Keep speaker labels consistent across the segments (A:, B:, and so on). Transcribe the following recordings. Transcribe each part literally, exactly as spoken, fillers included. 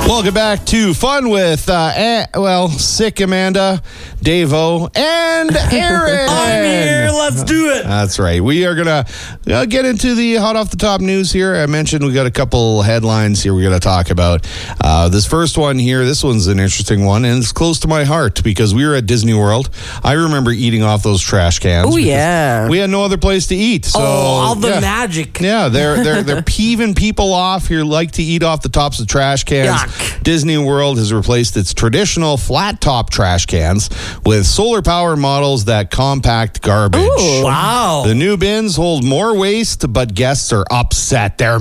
A: Welcome back to Fun with, uh, a- well, Sick Amanda, Dave-O, and Aaron.
B: I'm here. Let's do it.
A: That's right. We are going to uh, get into the hot off the top news here. I mentioned we got a couple headlines here we're going to talk about. Uh, this first one here, this one's an interesting one, and it's close to my heart because we were at Disney World. I remember eating off those trash cans.
C: Oh, yeah.
A: We had no other place to eat. So,
B: oh, all the
A: yeah.
B: magic.
A: Yeah, they're they're they're peeving people off who like to eat off the tops of trash cans.
B: Yuck.
A: Disney World has replaced its traditional flat top trash cans with solar power models that compact garbage.
C: Ooh.
B: Wow.
A: The new bins hold more waste, but guests are upset. They're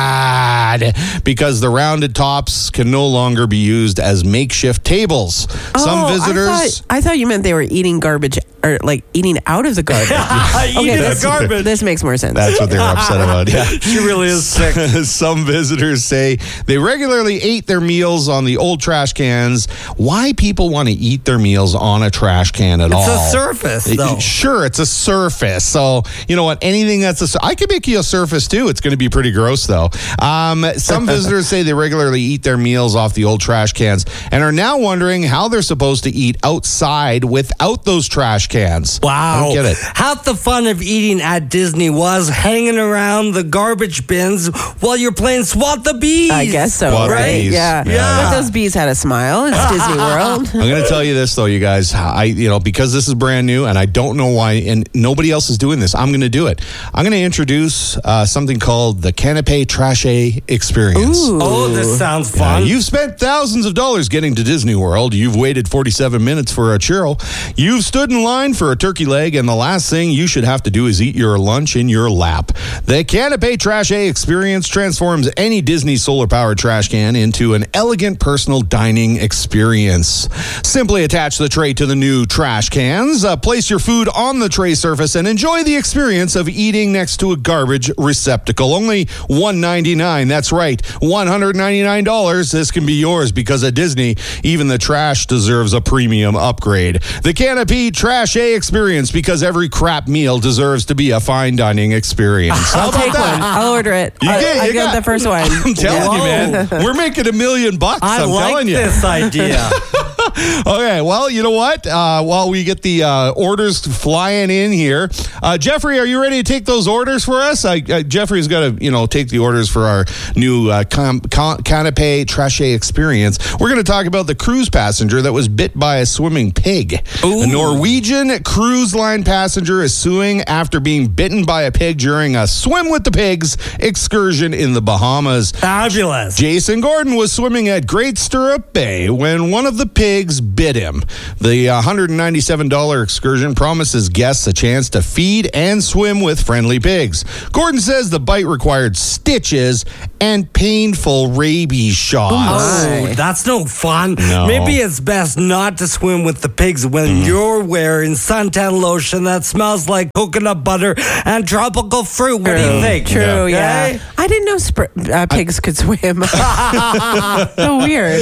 A: mad because the rounded tops can no longer be used as makeshift tables. Some
C: Oh,
A: visitors.
C: I thought, I thought you meant they were eating garbage, or like eating out of the garbage.
B: Eating
C: this,
B: the garbage.
C: this makes more sense.
A: That's what they were upset about. Yeah.
B: She really is sick.
A: Some visitors say they regularly ate their meals on the old trash cans. Why people want to eat their meals on a trash can at
B: It's
A: all?
B: a surface,
A: It-
B: though.
A: Sure, it's a surface. So, you know what? Anything that's a sur- I could make you a surface too. It's going to be pretty gross, though. Um, some visitors say they regularly eat their meals off the old trash cans and are now wondering how they're supposed to eat outside without those trash cans. I
B: Wow.
A: don't get it.
B: Half the fun of eating at Disney was hanging around the garbage bins while you're playing Swat the Bees.
C: I guess so,
A: Swat the
C: right?
A: bees.
C: Yeah.
A: Yeah.
C: But those bees had a smile. It's Disney World.
A: I'm going to tell you this, though, you guys. I, you know, because this is brand new and I don't know why, and nobody else is doing this, I'm going to do it. I'm going to introduce uh, something called the Canapé Trashe Experience.
C: Ooh.
B: Oh, this sounds
A: Uh,
B: fun.
A: you've spent thousands of dollars getting to Disney World. You've waited forty-seven minutes for a churro. You've stood in line for a turkey leg, and the last thing you should have to do is eat your lunch in your lap. The Canapé Trashe Experience transforms any Disney solar-powered trash can into an elegant personal dining experience. Simply attach the tray to the new trash cans, uh, place your food on the tray surface, and enjoy the experience of eating next to a garbage receptacle. Only one hundred ninety-nine dollars. That's right, one hundred ninety-nine dollars. This can be yours because at Disney, even the trash deserves a premium upgrade. The Canopy Trashe Experience, because every crap meal deserves to be a fine dining experience. How
C: I'll
A: about
C: take
A: that?
C: one. I'll order it.
A: You
C: I,
A: get-
C: I
A: you
C: got
A: got-
C: the first one.
A: I'm telling you,
B: Whoa.
A: man. We're making a million bucks.
B: I
A: I'm
B: like
A: telling you.
B: this idea.
A: Okay, well, you know what? Uh, while we get the uh, orders flying in here, uh, Jeffrey, are you ready to take those orders for us? I, uh, Jeffrey's got to, you know, take the orders for our new uh, com- con- Canapé Trashe Experience. We're going to talk about the cruise passenger that was bit by a swimming pig.
B: Ooh.
A: A Norwegian cruise line passenger is suing after being bitten by a pig during a swim with the pigs excursion in the Bahamas.
B: Fabulous.
A: Jason Gordon was swimming at Great Stirrup Bay when one of the pigs bit him. The one hundred ninety-seven dollars excursion promises guests a chance to feed and swim with friendly pigs. Gordon says the bite required stitches and painful rabies shots.
B: Oh,
C: My.
B: that's no fun.
A: No.
B: Maybe it's best not to swim with the pigs when you're wearing suntan lotion that smells like coconut butter and tropical fruit. What do you think?
C: True, yeah.
B: Okay?
C: I didn't know sp- uh, pigs could swim. So weird.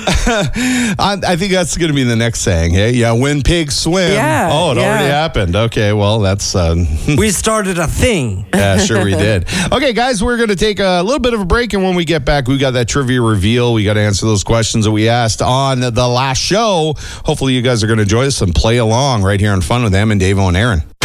A: I, I think that's going to be the next saying. Hey, yeah, when pigs swim.
C: Yeah,
A: Oh, it
C: yeah.
A: already happened. Okay, well, that's... Uh,
B: We started a thing.
A: Yeah, sure we did. Okay, guys, we're going to take a little bit of a break, and when we get back, we got that trivia reveal. We got to answer those questions that we asked on the last show. Hopefully, you guys are going to join us and play along right here on Fun with Em and Dave and Aaron.